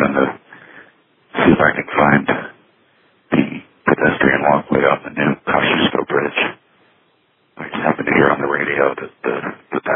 going to see if I can find the pedestrian walkway on the new Kosciuszko Bridge. I just happened to hear on the radio that the